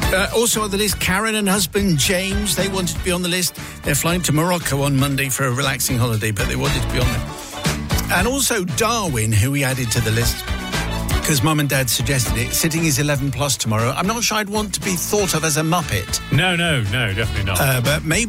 Also on the list, Karen and husband James. They wanted to be on the list. They're flying to Morocco on Monday for a relaxing holiday, but they wanted to be on there. And also Darwin, who we added to the list because Mum and Dad suggested it, sitting his 11 plus tomorrow. I'm not sure I'd want to be thought of as a Muppet. No, definitely not. But maybe